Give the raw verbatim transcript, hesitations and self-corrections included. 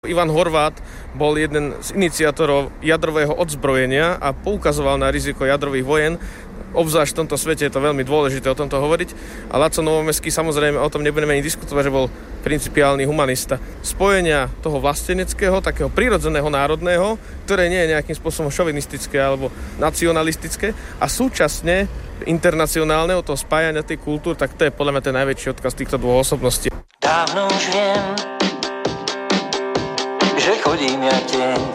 Ivan Horvát bol jeden z iniciátorov jadrového odzbrojenia a poukazoval na riziko jadrových vojen. Obzvlášť v tomto svete je to veľmi dôležité o tomto hovoriť. A Laco Novomeský, samozrejme, o tom nebudeme ani diskutovať, že bol principiálny humanista. Spojenia toho vlasteneckého, takého prirodzeného národného, ktoré nie je nejakým spôsobom šovinistické alebo nacionalistické a súčasne internacionálneho, toho spájania tej kultúr, tak to je podľa mňa ten najväčší odkaz týchto dvoch osobností. Dávno už viem, že chodím ja tieň